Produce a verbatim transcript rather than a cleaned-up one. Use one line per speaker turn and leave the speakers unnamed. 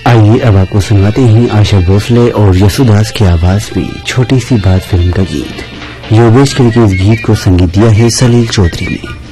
आइए अब आपको सुनाते हैं आशा भोसले और यशोदास की आवाज में छोटी सी बात फिल्म का गीत। योगेश के इस गीत को संगीत दिया है सलील चौधरी ने।